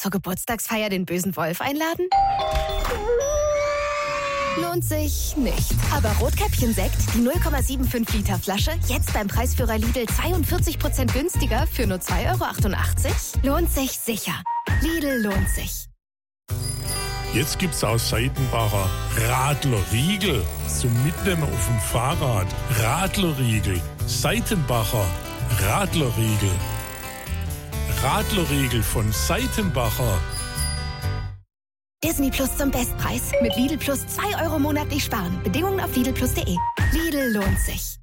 zur Geburtstagsfeier den bösen Wolf einladen? Lohnt sich nicht. Aber Rotkäppchen-Sekt, die 0,75 Liter Flasche, jetzt beim Preisführer Lidl 42% günstiger für nur 2,88 €? Lohnt sich sicher. Lidl lohnt sich. Jetzt gibt's aus Seitenbacher Radlerriegel zum Mitnehmen auf dem Fahrrad. Radlerriegel. Seitenbacher Radlerriegel. Radlerriegel von Seitenbacher. Disney Plus zum Bestpreis. Mit Lidl Plus 2 € monatlich sparen. Bedingungen auf lidlplus.de. Lidl lohnt sich.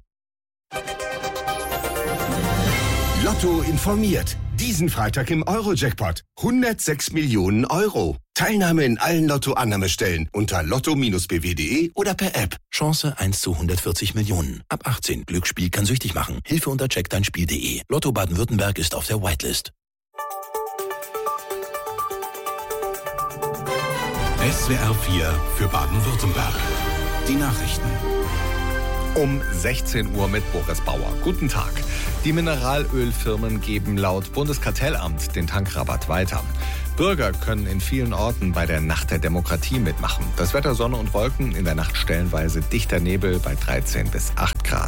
Lotto informiert. Diesen Freitag im Euro-Jackpot. 106 Millionen €. Teilnahme in allen Lotto-Annahmestellen unter lotto-bw.de oder per App. Chance 1 zu 140 Millionen. Ab 18. Glücksspiel kann süchtig machen. Hilfe unter checkdeinspiel.de. Lotto Baden-Württemberg ist auf der Whitelist. SWR 4 für Baden-Württemberg. Die Nachrichten. Um 16 Uhr mit Boris Bauer. Guten Tag. Die Mineralölfirmen geben laut Bundeskartellamt den Tankrabatt weiter. Bürger können in vielen Orten bei der Nacht der Demokratie mitmachen. Das Wetter Sonne und Wolken, in der Nacht stellenweise dichter Nebel bei 13 bis 8 Grad.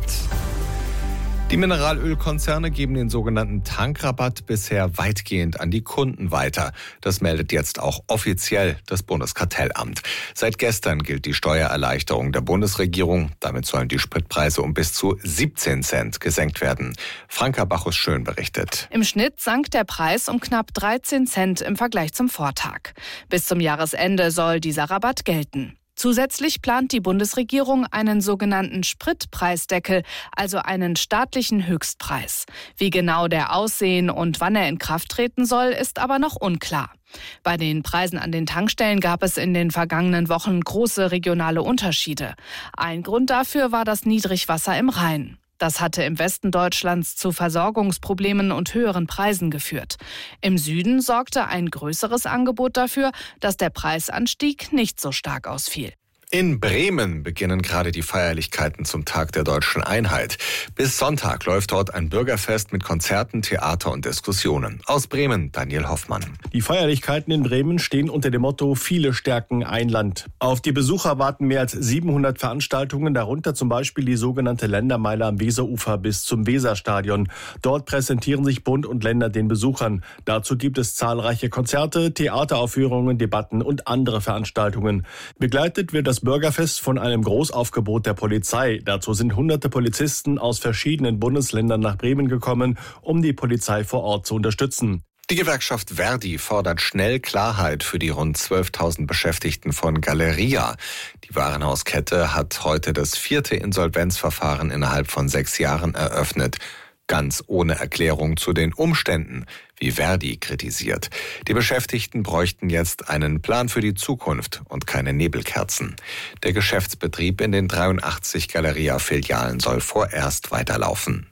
Die Mineralölkonzerne geben den sogenannten Tankrabatt bisher weitgehend an die Kunden weiter. Das meldet jetzt auch offiziell das Bundeskartellamt. Seit gestern gilt die Steuererleichterung der Bundesregierung. Damit sollen die Spritpreise um bis zu 17 Cent gesenkt werden. Franka Bachus-Schön berichtet. Im Schnitt sank der Preis um knapp 13 Cent im Vergleich zum Vortag. Bis zum Jahresende soll dieser Rabatt gelten. Zusätzlich plant die Bundesregierung einen sogenannten Spritpreisdeckel, also einen staatlichen Höchstpreis. Wie genau der aussehen und wann er in Kraft treten soll, ist aber noch unklar. Bei den Preisen an den Tankstellen gab es in den vergangenen Wochen große regionale Unterschiede. Ein Grund dafür war das Niedrigwasser im Rhein. Das hatte im Westen Deutschlands zu Versorgungsproblemen und höheren Preisen geführt. Im Süden sorgte ein größeres Angebot dafür, dass der Preisanstieg nicht so stark ausfiel. In Bremen beginnen gerade die Feierlichkeiten zum Tag der Deutschen Einheit. Bis Sonntag läuft dort ein Bürgerfest mit Konzerten, Theater und Diskussionen. Aus Bremen, Daniel Hoffmann. Die Feierlichkeiten in Bremen stehen unter dem Motto Viele stärken ein Land. Auf die Besucher warten mehr als 700 Veranstaltungen, darunter zum Beispiel die sogenannte Ländermeile am Weserufer bis zum Weserstadion. Dort präsentieren sich Bund und Länder den Besuchern. Dazu gibt es zahlreiche Konzerte, Theateraufführungen, Debatten und andere Veranstaltungen. Begleitet wird das Bürgerfest von einem Großaufgebot der Polizei. Dazu sind hunderte Polizisten aus verschiedenen Bundesländern nach Bremen gekommen, um die Polizei vor Ort zu unterstützen. Die Gewerkschaft Verdi fordert schnell Klarheit für die rund 12.000 Beschäftigten von Galeria. Die Warenhauskette hat heute das 4. Insolvenzverfahren innerhalb von 6 Jahren eröffnet. Ganz ohne Erklärung zu den Umständen, wie Verdi kritisiert. Die Beschäftigten bräuchten jetzt einen Plan für die Zukunft und keine Nebelkerzen. Der Geschäftsbetrieb in den 83 Galeria-Filialen soll vorerst weiterlaufen.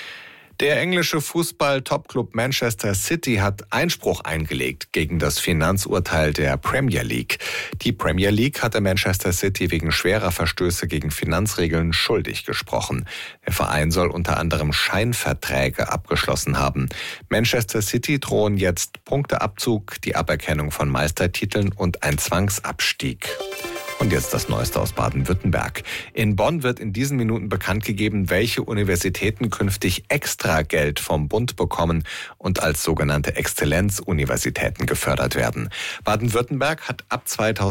Der englische Fußball-Topclub Manchester City hat Einspruch eingelegt gegen das Finanzurteil der Premier League. Die Premier League hatte Manchester City wegen schwerer Verstöße gegen Finanzregeln schuldig gesprochen. Der Verein soll unter anderem Scheinverträge abgeschlossen haben. Manchester City drohen jetzt Punkteabzug, die Aberkennung von Meistertiteln und ein Zwangsabstieg. Und jetzt das Neueste aus Baden-Württemberg. In Bonn wird in diesen Minuten bekannt gegeben, welche Universitäten künftig extra Geld vom Bund bekommen und als sogenannte Exzellenzuniversitäten gefördert werden. Baden-Württemberg hat ab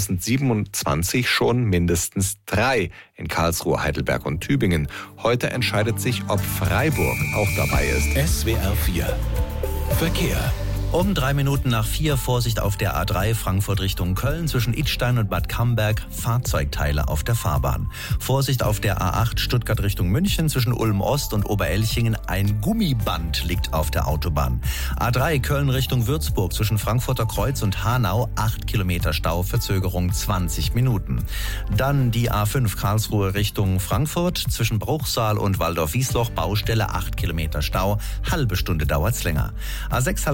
2027 schon mindestens 3 in Karlsruhe, Heidelberg und Tübingen. Heute entscheidet sich, ob Freiburg auch dabei ist. SWR 4 Verkehr. Um 3 Minuten nach 4 Vorsicht auf der A3 Frankfurt Richtung Köln zwischen Idstein und Bad Camberg, Fahrzeugteile auf der Fahrbahn. Vorsicht auf der A8 Stuttgart Richtung München zwischen Ulm Ost und Oberelchingen, ein Gummiband liegt auf der Autobahn. A3 Köln Richtung Würzburg zwischen Frankfurter Kreuz und Hanau, 8 Kilometer Stau, Verzögerung 20 Minuten. Dann die A5 Karlsruhe Richtung Frankfurt zwischen Bruchsal und Waldorf-Wiesloch, Baustelle, 8 Kilometer Stau, halbe Stunde dauert's länger. A6 Heilbronn Richtung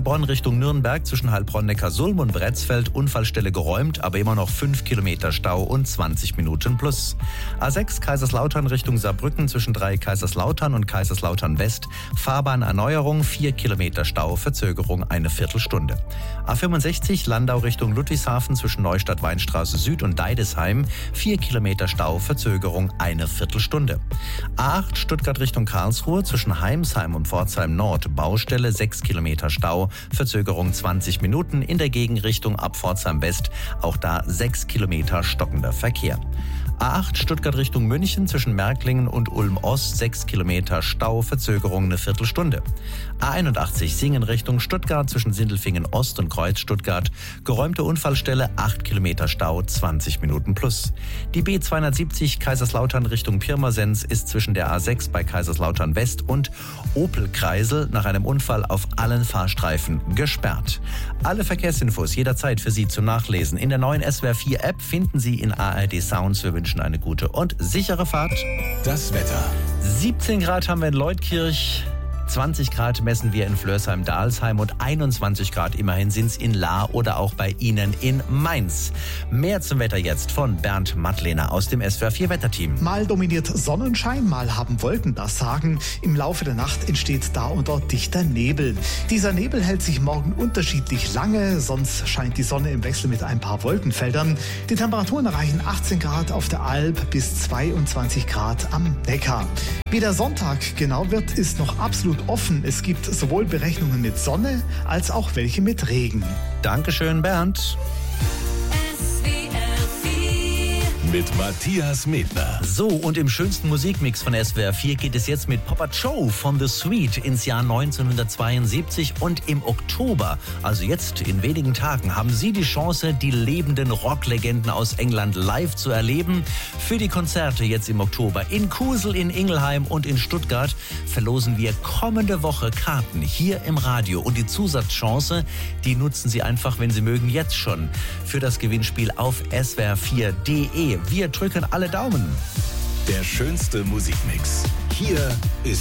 Richtung Nürnberg zwischen Heilbronn-Neckarsulm und Bretzfeld Unfallstelle geräumt, aber immer noch 5 Kilometer Stau und 20 Minuten plus. A6 Kaiserslautern Richtung Saarbrücken zwischen 3 Kaiserslautern und Kaiserslautern West. Fahrbahnerneuerung, 4 Kilometer Stau, Verzögerung eine Viertelstunde. A65 Landau Richtung Ludwigshafen zwischen Neustadt-Weinstraße Süd und Deidesheim. 4 Kilometer Stau, Verzögerung eine Viertelstunde. A8 Stuttgart Richtung Karlsruhe zwischen Heimsheim und Pforzheim Nord. Baustelle, 6 Kilometer Stau, Verzögerung 20 Minuten. In der Gegenrichtung ab Pforzheim West, auch da 6 Kilometer stockender Verkehr. A8 Stuttgart Richtung München zwischen Märklingen und Ulm Ost, 6 Kilometer Stau, Verzögerung eine Viertelstunde. A81 Singen Richtung Stuttgart zwischen Sindelfingen Ost und Kreuz Stuttgart, geräumte Unfallstelle, 8 Kilometer Stau, 20 Minuten plus. Die B270 Kaiserslautern Richtung Pirmasens ist zwischen der A6 bei Kaiserslautern West und Opel-Kreisel nach einem Unfall auf allen Fahrstreifen gesperrt. Alle Verkehrsinfos jederzeit für Sie zum Nachlesen. In der neuen SWR 4 App finden Sie in ARD Sounds. Wir wünschen eine gute und sichere Fahrt. Das Wetter. 17 Grad haben wir in Leutkirch. 20 Grad messen wir in Flörsheim-Dalsheim und 21 Grad immerhin sind es in Lahr oder auch bei Ihnen in Mainz. Mehr zum Wetter jetzt von Bernd Mattlehner aus dem SWR 4 Wetterteam. Mal dominiert Sonnenschein, mal haben Wolken das Sagen. Im Laufe der Nacht entsteht da und dort dichter Nebel. Dieser Nebel hält sich morgen unterschiedlich lange, sonst scheint die Sonne im Wechsel mit ein paar Wolkenfeldern. Die Temperaturen erreichen 18 Grad auf der Alp bis 22 Grad am Neckar. Wie der Sonntag genau wird, ist noch absolut offen. Es gibt sowohl Berechnungen mit Sonne als auch welche mit Regen. Dankeschön, Bernd. Mit Matthias Medner. So, und im schönsten Musikmix von SWR 4 geht es jetzt mit Papa Joe von The Sweet ins Jahr 1972 und im Oktober, also jetzt in wenigen Tagen, haben Sie die Chance, die lebenden Rocklegenden aus England live zu erleben. Für die Konzerte jetzt im Oktober in Kusel, in Ingelheim und in Stuttgart verlosen wir kommende Woche Karten hier im Radio und die Zusatzchance, die nutzen Sie einfach, wenn Sie mögen, jetzt schon für das Gewinnspiel auf swr4.de. Wir drücken alle Daumen. Der schönste Musikmix. Hier ist